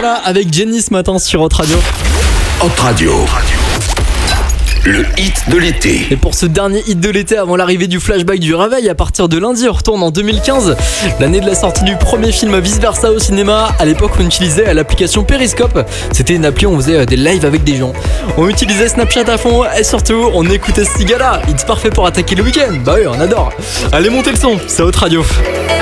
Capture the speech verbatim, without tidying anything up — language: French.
Sigala avec Jenny ce matin sur Hot Radio. Hot Radio. Le hit de l'été. Et pour ce dernier hit de l'été avant l'arrivée du flashback du réveil, à partir de lundi, on retourne en deux mille quinze, l'année de la sortie du premier film Vice Versa au cinéma. À l'époque, on utilisait l'application Periscope. C'était une appli où on faisait des lives avec des gens. On utilisait Snapchat à fond et surtout, on écoutait Sigala. Hit parfait pour attaquer le week-end. Bah oui, on adore. Allez, montez le son, c'est Hot Radio.